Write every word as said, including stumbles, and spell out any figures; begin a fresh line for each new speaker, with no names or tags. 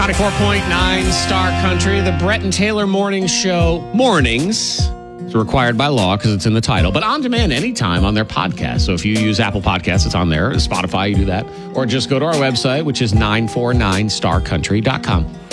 ninety-four point nine Star Country, the Brett and Taylor Morning Show. Mornings. It's required by law because it's in the title, but on demand anytime on their podcast. So if you use Apple Podcasts, it's on there. Spotify, you do that. Or just go to our website, which is nine four nine star country dot com.